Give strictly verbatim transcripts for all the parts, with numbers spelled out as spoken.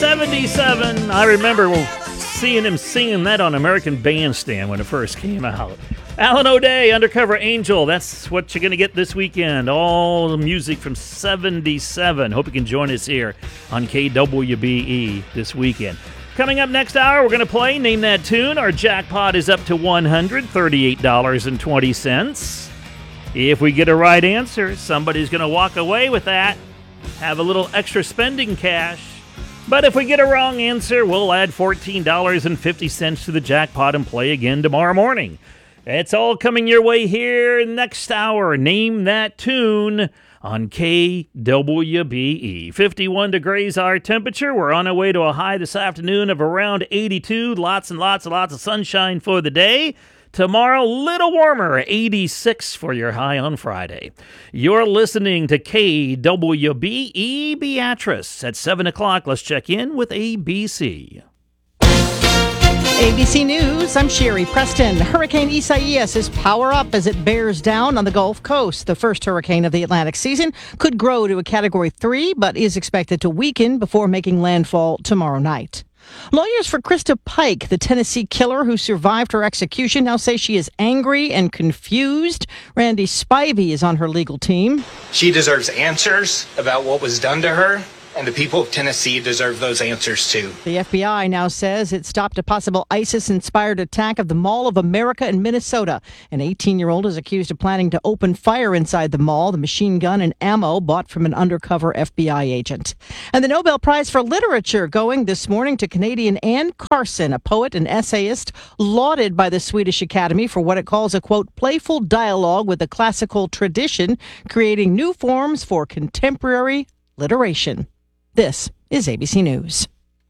seventy-seven. I remember seeing him singing that on American Bandstand when it first came out. Alan O'Day, Undercover Angel. That's what you're going to get this weekend. All the music from seventy-seven. Hope you can join us here on K W B E this weekend. Coming up next hour, we're going to play Name That Tune. Our jackpot is up to one hundred thirty-eight dollars and twenty cents. If we get a right answer, somebody's going to walk away with that, have a little extra spending cash. But if we get a wrong answer, we'll add fourteen dollars and fifty cents to the jackpot and play again tomorrow morning. It's all coming your way here next hour. Name That Tune on K W B E. fifty-one degrees our temperature. We're on our way to a high this afternoon of around eighty-two. Lots and lots and lots of sunshine for the day. Tomorrow, a little warmer, eighty-six for your high on Friday. You're listening to K W B E Beatrice. At seven o'clock, let's check in with A B C. A B C News, I'm Sherry Preston. Hurricane Isaias is power up as it bears down on the Gulf Coast. The first hurricane of the Atlantic season could grow to a Category three, but is expected to weaken before making landfall tomorrow night. Lawyers for Krista Pike, the Tennessee killer who survived her execution, now say she is angry and confused. Randy Spivey is on her legal team. She deserves answers about what was done to her, and the people of Tennessee deserve those answers too. The F B I now says it stopped a possible ISIS-inspired attack of the Mall of America in Minnesota. An eighteen-year-old is accused of planning to open fire inside the mall, the machine gun and ammo bought from an undercover F B I agent. And the Nobel Prize for Literature going this morning to Canadian Anne Carson, a poet and essayist lauded by the Swedish Academy for what it calls a, quote, playful dialogue with the classical tradition, creating new forms for contemporary literation. This is A B C News.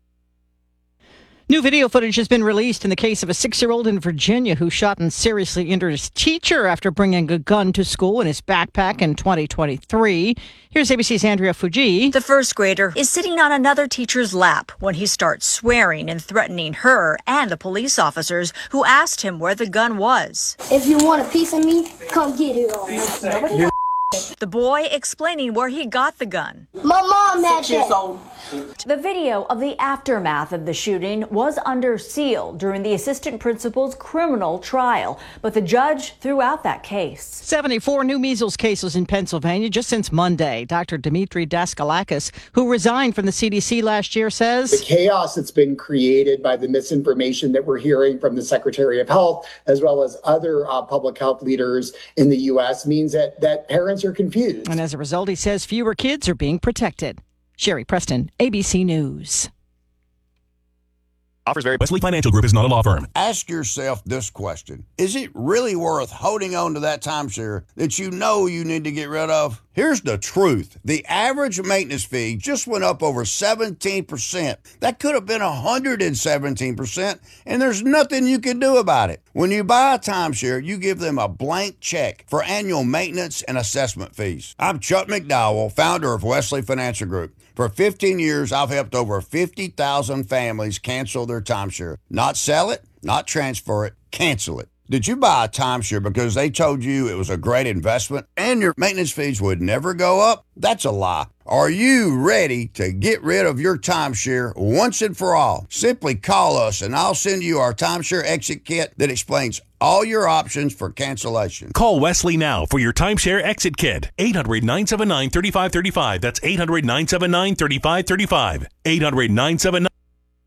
New video footage has been released in the case of a six-year-old in Virginia who shot and seriously injured his teacher after bringing a gun to school in his backpack in twenty twenty-three. Here's A B C's Andrea Fuji. The first grader is sitting on another teacher's lap when he starts swearing and threatening her and the police officers who asked him where the gun was. If you want a piece of me, come get it on. Nobody. The boy explaining where he got the gun. My mom had that. The video of the aftermath of the shooting was under seal during the assistant principal's criminal trial, but the judge threw out that case. seventy-four new measles cases in Pennsylvania just since Monday. Doctor Dimitri Daskalakis, who resigned from the C D C last year, says the chaos that's been created by the misinformation that we're hearing from the Secretary of Health, as well as other uh, public health leaders in the U S, means that, that parents are confused. And as a result, he says fewer kids are being protected. Sherry Preston, A B C News. Offers vary. Wesley Financial Group is not a law firm. Ask yourself this question. Is it really worth holding on to that timeshare that you know you need to get rid of? Here's the truth. The average maintenance fee just went up over seventeen percent. That could have been one hundred seventeen percent, and there's nothing you can do about it. When you buy a timeshare, you give them a blank check for annual maintenance and assessment fees. I'm Chuck McDowell, founder of Wesley Financial Group. For fifteen years, I've helped over fifty thousand families cancel their timeshare. Not sell it, not transfer it, cancel it. Did you buy a timeshare because they told you it was a great investment and your maintenance fees would never go up? That's a lie. Are you ready to get rid of your timeshare once and for all? Simply call us and I'll send you our timeshare exit kit that explains all your options for cancellation. Call Wesley now for your timeshare exit kit. eight hundred, nine seven nine, three five three five. That's eight hundred, nine seven nine, three five three five. eight hundred, nine seven nine.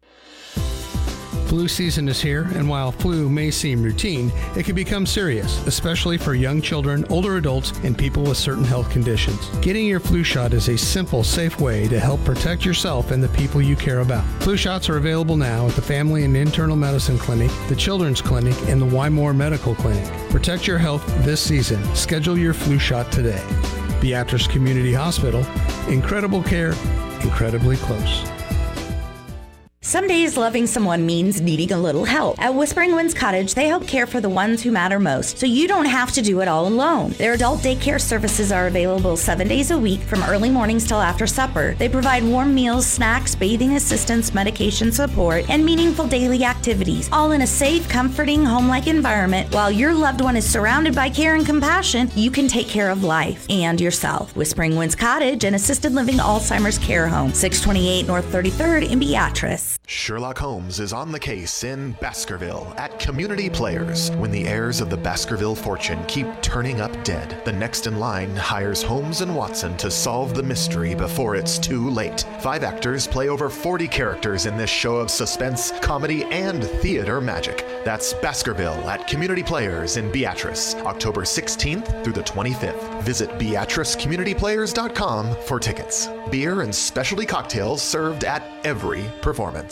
Flu season is here, and while flu may seem routine, it can become serious, especially for young children, older adults, and people with certain health conditions. Getting your flu shot is a simple, safe way to help protect yourself and the people you care about. Flu shots are available now at the Family and Internal Medicine Clinic, the Children's Clinic, and the Wymore Medical Clinic. Protect your health this season. Schedule your flu shot today. Beatrice Community Hospital. Incredible care, incredibly close. Some days loving someone means needing a little help. At Whispering Winds Cottage, they help care for the ones who matter most, so you don't have to do it all alone. Their adult daycare services are available seven days a week from early mornings till after supper. They provide warm meals, snacks, bathing assistance, medication support, and meaningful daily activities, all in a safe, comforting, home-like environment. While your loved one is surrounded by care and compassion, you can take care of life and yourself. Whispering Winds Cottage, an assisted living Alzheimer's care home, six twenty-eight North thirty-third in Beatrice. Sherlock Holmes is on the case in Baskerville at Community Players. When the heirs of the Baskerville fortune keep turning up dead, the next in line hires Holmes and Watson to solve the mystery before it's too late. Five actors play over forty characters in this show of suspense, comedy, and theater magic. That's Baskerville at Community Players in Beatrice, October sixteenth through the twenty-fifth. Visit beatrice community players dot com for tickets. Beer and specialty cocktails served at every performance.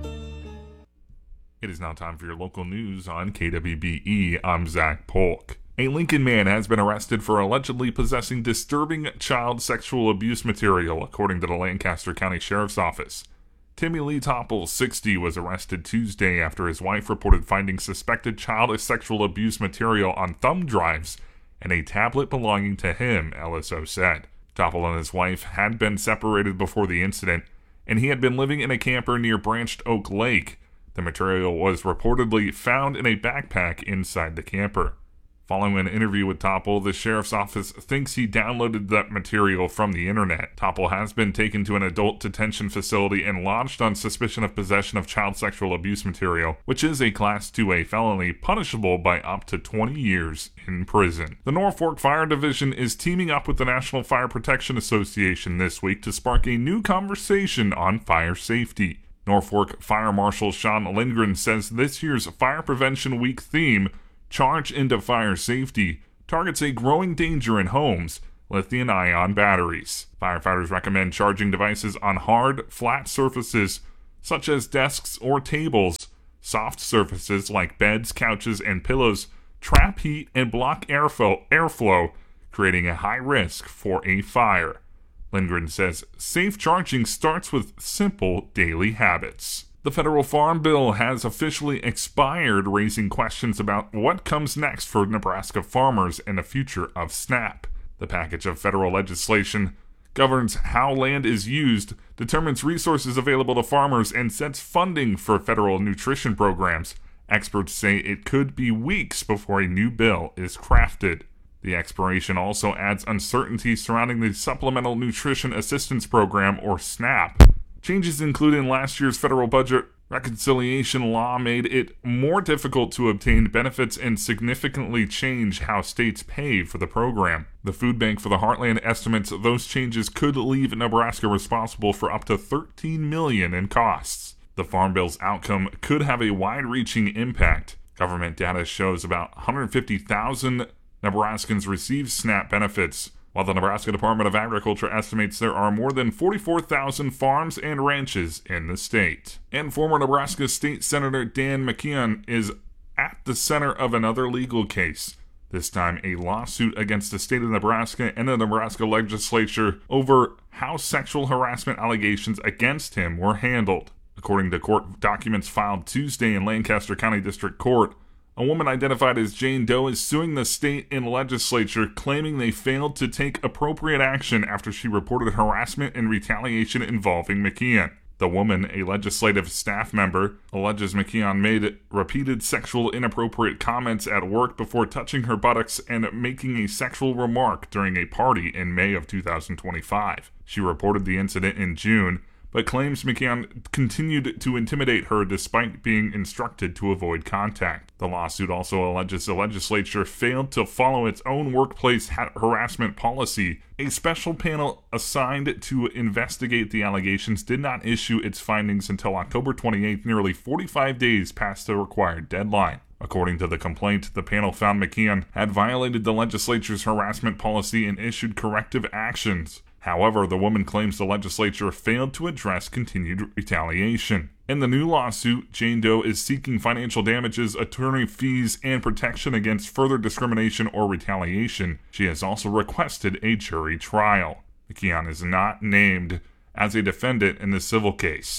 It is now time for your local news on K W B E. I'm Zach Polk. A Lincoln man has been arrested for allegedly possessing disturbing child sexual abuse material, according to the Lancaster County Sheriff's Office. Timmy Lee Topple, sixty, was arrested Tuesday after his wife reported finding suspected child sexual abuse material on thumb drives and a tablet belonging to him, L S O said. Topple and his wife had been separated before the incident, and he had been living in a camper near Branched Oak Lake. The material was reportedly found in a backpack inside the camper. Following an interview with Topple, the sheriff's office thinks he downloaded that material from the internet. Topple has been taken to an adult detention facility and lodged on suspicion of possession of child sexual abuse material, which is a Class two A felony punishable by up to twenty years in prison. The Norfolk Fire Division is teaming up with the National Fire Protection Association this week to spark a new conversation on fire safety. Norfolk Fire Marshal Sean Lindgren says this year's Fire Prevention Week theme, Charge into Fire Safety, targets a growing danger in homes, lithium-ion batteries. Firefighters recommend charging devices on hard, flat surfaces such as desks or tables. Soft surfaces like beds, couches, and pillows trap heat and block airflow, airflow, creating a high risk for a fire. Lindgren says safe charging starts with simple daily habits. The federal farm bill has officially expired, raising questions about what comes next for Nebraska farmers and the future of SNAP. The package of federal legislation governs how land is used, determines resources available to farmers, and sets funding for federal nutrition programs. Experts say it could be weeks before a new bill is crafted. The expiration also adds uncertainty surrounding the Supplemental Nutrition Assistance Program, or SNAP. Changes included in last year's federal budget reconciliation law made it more difficult to obtain benefits and significantly change how states pay for the program. The Food Bank for the Heartland estimates those changes could leave Nebraska responsible for up to thirteen million dollars in costs. The Farm Bill's outcome could have a wide-reaching impact. Government data shows about one hundred fifty thousand Nebraskans receive SNAP benefits, while the Nebraska Department of Agriculture estimates there are more than forty-four thousand farms and ranches in the state. And former Nebraska State Senator Dan McKeon is at the center of another legal case, this time a lawsuit against the state of Nebraska and the Nebraska legislature over how sexual harassment allegations against him were handled. According to court documents filed Tuesday in Lancaster County District Court, a woman identified as Jane Doe is suing the state and legislature, claiming they failed to take appropriate action after she reported harassment and retaliation involving McKeon. The woman, a legislative staff member, alleges McKeon made repeated sexual inappropriate comments at work before touching her buttocks and making a sexual remark during a party in May of two thousand twenty-five. She reported the incident in June, but claims McKeon continued to intimidate her despite being instructed to avoid contact. The lawsuit also alleges the legislature failed to follow its own workplace ha- harassment policy. A special panel assigned to investigate the allegations did not issue its findings until October twenty-eighth, nearly forty-five days past the required deadline. According to the complaint, the panel found McKeon had violated the legislature's harassment policy and issued corrective actions. However, the woman claims the legislature failed to address continued retaliation. In the new lawsuit, Jane Doe is seeking financial damages, attorney fees, and protection against further discrimination or retaliation. She has also requested a jury trial. McKeon is not named as a defendant in the civil case.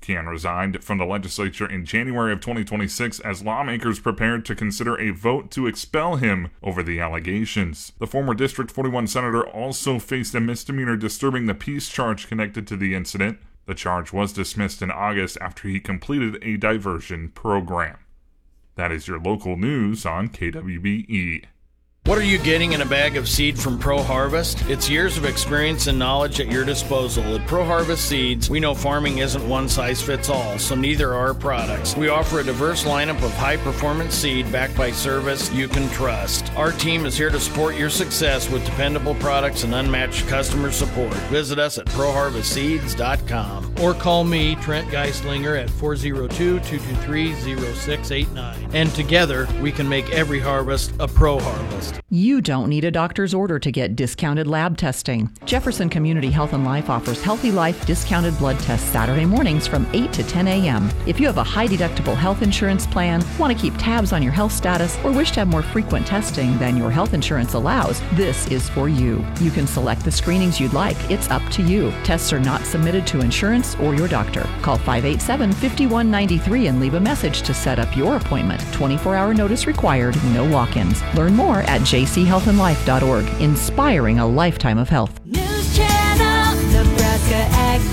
McCann resigned from the legislature in January of twenty twenty-six as lawmakers prepared to consider a vote to expel him over the allegations. The former District forty-one senator also faced a misdemeanor disturbing the peace charge connected to the incident. The charge was dismissed in August after he completed a diversion program. That is your local news on K W B E. What are you getting in a bag of seed from Pro Harvest? It's years of experience and knowledge at your disposal. At Pro Harvest Seeds, we know farming isn't one size fits all, so neither are our products. We offer a diverse lineup of high-performance seed backed by service you can trust. Our team is here to support your success with dependable products and unmatched customer support. Visit us at pro harvest seeds dot com Or call me, Trent Geislinger, at four oh two, two two three, oh six eight nine. And together, we can make every harvest a Pro Harvest. You don't need a doctor's order to get discounted lab testing. Jefferson Community Health and Life offers Healthy Life discounted blood tests Saturday mornings from eight to ten a.m. If you have a high-deductible health insurance plan, want to keep tabs on your health status, or wish to have more frequent testing than your health insurance allows, this is for you. You can select the screenings you'd like. It's up to you. Tests are not submitted to insurance or your doctor. Call five eight seven, five one nine three and leave a message to set up your appointment. twenty-four hour notice required, no walk-ins. Learn more at j c health and life dot org, inspiring a lifetime of health. News Channel, Nebraska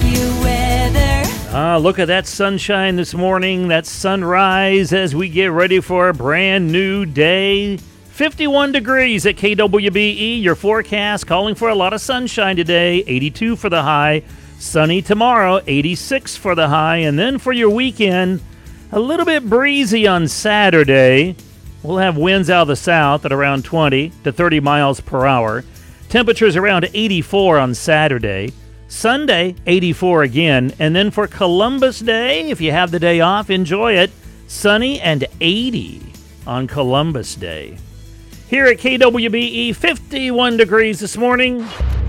AccuWeather. Ah, look at that sunshine this morning, that sunrise as we get ready for a brand new day. fifty-one degrees at K W B E. Your forecast calling for a lot of sunshine today. eighty-two for the high. Sunny tomorrow. eighty-six for the high. And then for your weekend, a little bit breezy on Saturday. We'll have winds out of the south at around twenty to thirty miles per hour. Temperatures around eighty-four on Saturday. Sunday, eighty-four again. And then for Columbus Day, if you have the day off, enjoy it. Sunny and eighty on Columbus Day. Here at K W B E, fifty-one degrees this morning.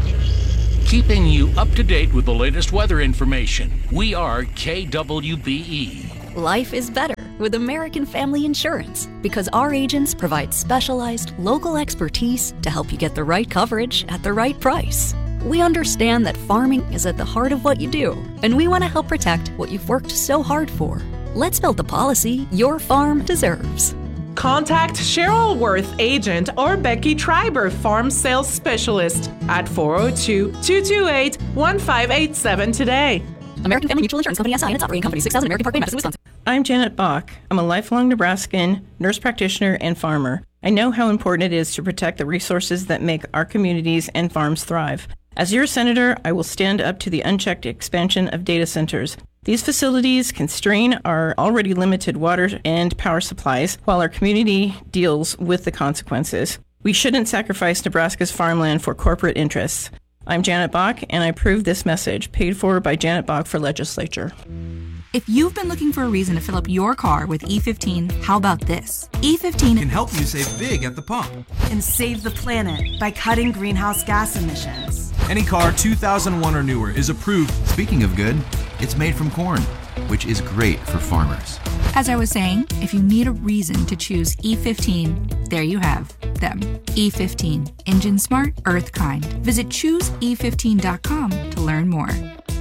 Keeping you up to date with the latest weather information. We are K W B E. Life is better with American Family Insurance because our agents provide specialized local expertise to help you get the right coverage at the right price. We understand that farming is at the heart of what you do, and we want to help protect what you've worked so hard for. Let's build the policy your farm deserves. Contact Cheryl Worth, agent, or Becky Treiber, farm sales specialist, at four oh two, two two eight, one five eight seven today. American Family Mutual Insurance Company S I and its operating company, six thousand American Parkway, Madison, Wisconsin. I'm Janet Bach. I'm a lifelong Nebraskan, nurse practitioner, and farmer. I know how important it is to protect the resources that make our communities and farms thrive. As your senator, I will stand up to the unchecked expansion of data centers. These facilities can strain our already limited water and power supplies while our community deals with the consequences. We shouldn't sacrifice Nebraska's farmland for corporate interests. I'm Janet Bach, and I approve this message, paid for by Janet Bach for legislature. If you've been looking for a reason to fill up your car with E fifteen, how about this? E fifteen can help you save big at the pump and save the planet by cutting greenhouse gas emissions. Any car two thousand one or newer is approved. Speaking of good, it's made from corn, which is great for farmers. As I was saying, if you need a reason to choose E fifteen, there you have them. E fifteen, engine smart, earth kind. Visit choose e fifteen dot com to learn more.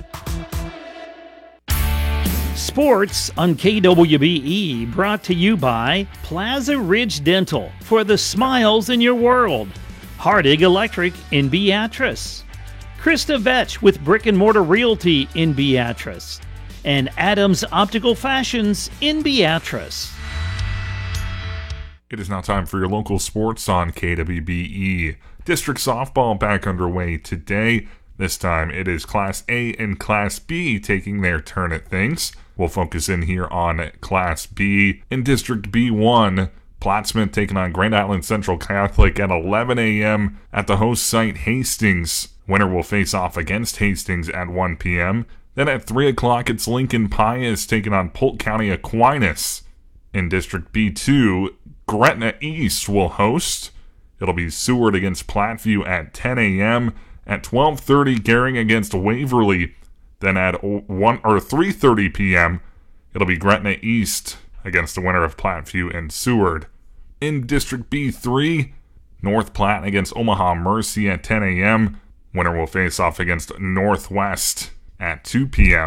Sports on K W B E, brought to you by Plaza Ridge Dental for the smiles in your world. Hardig Electric in Beatrice. Krista Vetch with Brick and Mortar Realty in Beatrice. And Adams Optical Fashions in Beatrice. It is now time for your local sports on K W B E. District softball back underway today. This time it is Class A and Class B taking their turn at things. We'll focus in here on Class B. In District B one, Plattsmouth taking on Grand Island Central Catholic at eleven a.m. at the host site Hastings. Winner will face off against Hastings at one p.m. Then at three o'clock, it's Lincoln Pius taking on Polk County Aquinas. In District B two, Gretna East will host. It'll be Seward against Platteview at ten a.m. At twelve thirty, Gehring against Waverly. Then at one or three thirty p.m., it'll be Gretna East against the winner of Platteview and Seward. In District B three, North Platte against Omaha Mercy at ten a.m. Winner will face off against Northwest at two p.m.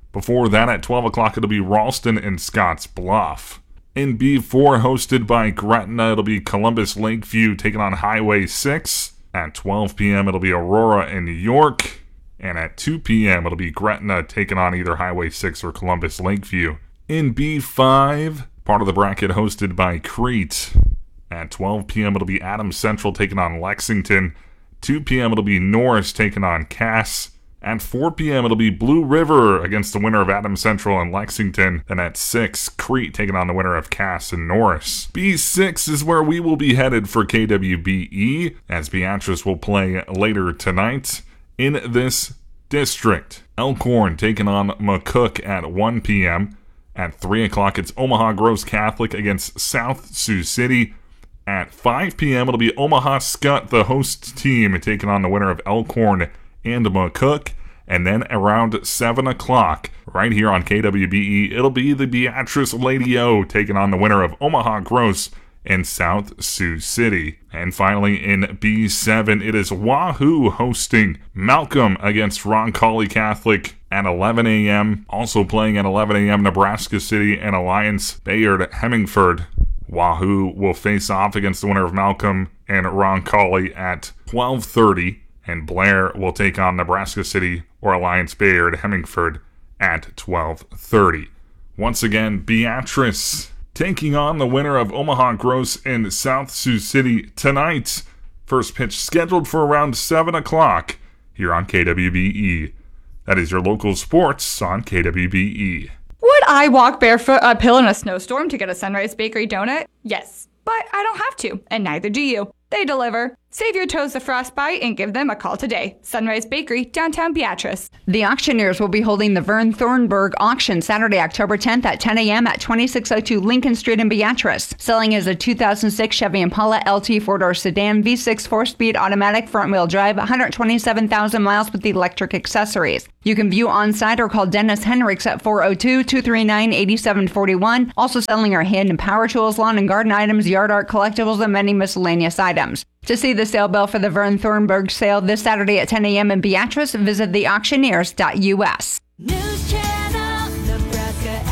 Before that, at twelve o'clock, it'll be Ralston and Scotts Bluff. In B four, hosted by Gretna, it'll be Columbus Lakeview taking on Highway six. At twelve p.m., it'll be Aurora and York. And at two p.m., it'll be Gretna taking on either Highway six or Columbus Lakeview. In B five, part of the bracket hosted by Crete. At twelve p.m., it'll be Adams Central taking on Lexington. two p.m., it'll be Norris taking on Cass. At four p.m., it'll be Blue River against the winner of Adams Central and Lexington. Then at six, Crete taking on the winner of Cass and Norris. B six is where we will be headed for K W B E, as Beatrice will play later tonight in this district. Elkhorn taking on McCook at one p.m. At three o'clock, it's Omaha Gross Catholic against South Sioux City. At five p.m., it'll be Omaha Scott, the host team, taking on the winner of Elkhorn and McCook. And then around seven o'clock, right here on K W B E, it'll be the Beatrice Lady O taking on the winner of Omaha Gross and South Sioux City. And finally, in B seven, it is Wahoo hosting Malcolm against Roncalli Catholic at eleven a.m. Also playing at eleven a.m., Nebraska City and Alliance Bayard Hemingford. Wahoo will face off against the winner of Malcolm and Roncalli at twelve thirty. And Blair will take on Nebraska City or Alliance Bayard Hemingford at twelve thirty. Once again, Beatrice taking on the winner of Omaha Gross and South Sioux City tonight. First pitch scheduled for around seven o'clock here on K W B E. That is your local sports on K W B E. Would I walk barefoot uphill in a snowstorm to get a Sunrise Bakery donut? Yes, but I don't have to, and neither do you. They deliver. Save your toes the frostbite and give them a call today. Sunrise Bakery, downtown Beatrice. The auctioneers will be holding the Vern Thornburg auction Saturday, October tenth at ten a.m. at twenty-six oh two Lincoln Street in Beatrice. Selling is a two thousand six Chevy Impala L T four-door sedan, V six four-speed automatic front-wheel drive, one hundred twenty-seven thousand miles with electric accessories. You can view on-site or call Dennis Henricks at four oh two, two three nine, eight seven four one. Also selling our hand and power tools, lawn and garden items, yard art collectibles, and many miscellaneous items. To see the sale bill for the Vern Thornburg sale this Saturday at ten a.m. in Beatrice, visit the auctioneers dot U S. News Channel, Nebraska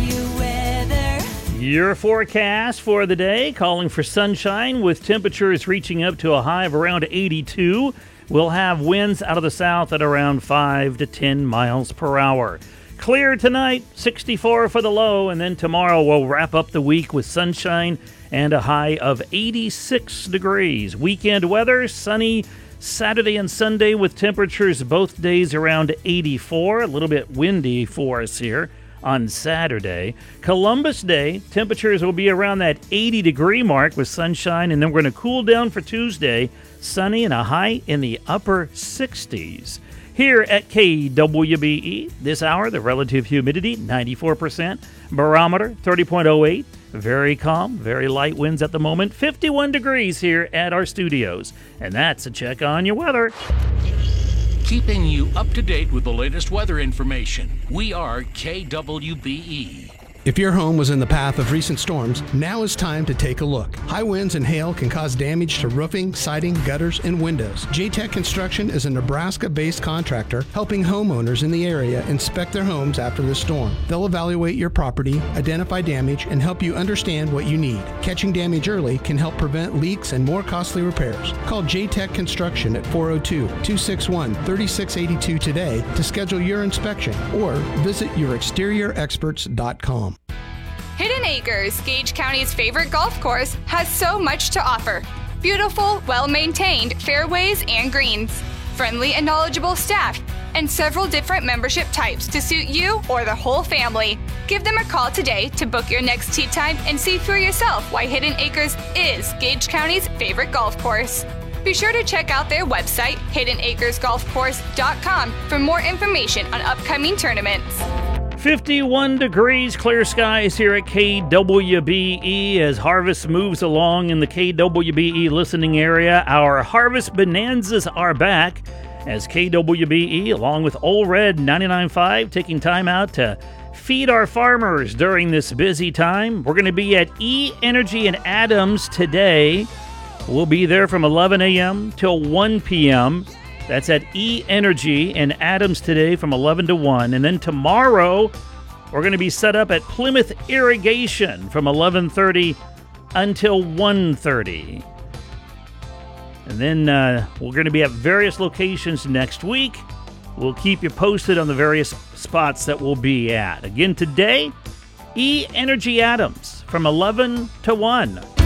AccuWeather. Your forecast for the day, calling for sunshine with temperatures reaching up to a high of around eighty-two. We'll have winds out of the south at around five to ten miles per hour. Clear tonight, sixty-four for the low, and then tomorrow we'll wrap up the week with sunshine and a high of eighty-six degrees. Weekend weather, sunny Saturday and Sunday with temperatures both days around eighty-four. A little bit windy for us here on Saturday. Columbus Day, temperatures will be around that eighty degree mark with sunshine, and then we're going to cool down for Tuesday, sunny and a high in the upper sixties. Here at K W B E, this hour, the relative humidity, ninety-four percent. Barometer, thirty point oh eight. Very calm, very light winds at the moment. fifty-one degrees here at our studios. And that's a check on your weather. Keeping you up to date with the latest weather information. We are K W B E. If your home was in the path of recent storms, now is time to take a look. High winds and hail can cause damage to roofing, siding, gutters, and windows. J-Tech Construction is a Nebraska-based contractor helping homeowners in the area inspect their homes after the storm. They'll evaluate your property, identify damage, and help you understand what you need. Catching damage early can help prevent leaks and more costly repairs. Call J-Tech Construction at four oh two, two six one, three six eight two today to schedule your inspection or visit your exterior experts dot com. Hidden Acres, Gage County's favorite golf course, has so much to offer. Beautiful, well-maintained fairways and greens, friendly and knowledgeable staff, and several different membership types to suit you or the whole family. Give them a call today to book your next tee time and see for yourself why Hidden Acres is Gage County's favorite golf course. Be sure to check out their website, hidden acres golf course dot com, for more information on upcoming tournaments. fifty-one degrees, clear skies here at K W B E as harvest moves along in the K W B E listening area. Our harvest bonanzas are back as K W B E, along with Old Red ninety-nine point five, taking time out to feed our farmers during this busy time. We're going to be at E Energy in Adams today. We'll be there from eleven a.m. till one p.m. That's at E Energy in Adams today from eleven to one. And then tomorrow, we're going to be set up at Plymouth Irrigation from eleven thirty until one thirty. And then uh, we're going to be at various locations next week. We'll keep you posted on the various spots that we'll be at. Again, today, E Energy Adams from eleven to one.